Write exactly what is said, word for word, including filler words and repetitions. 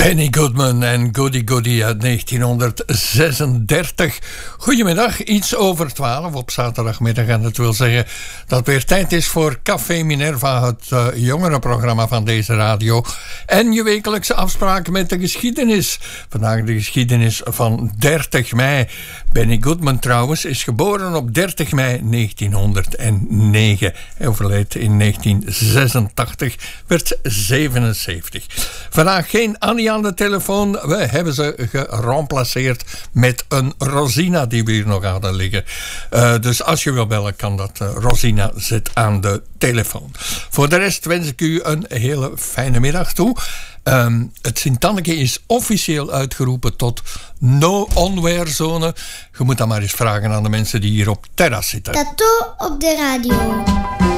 Benny Goodman en Goody Goody uit negentienhonderdzesendertig. Goedemiddag, iets over twaalf op zaterdagmiddag. En dat wil zeggen dat het weer tijd is voor Café Minerva, het uh, jongerenprogramma van deze radio. En je wekelijkse afspraak met de geschiedenis. Vandaag de geschiedenis van dertig mei. Benny Goodman trouwens is geboren op dertig mei negentienhonderdnegen. Hij overleed in negentien zesentachtig, werd zevenenzeventig. Vandaag geen Annie aan de telefoon. We hebben ze geremplaceerd met een Rosina die we hier nog hadden liggen. Uh, dus als je wil bellen kan dat. Uh, Rosina zit aan de telefoon. Voor de rest wens ik u een hele fijne middag toe. Um, het Sint-Anneke is officieel uitgeroepen tot no-onweerzone. Je moet dan maar eens vragen aan de mensen die hier op het terras zitten. Tattoo op de radio.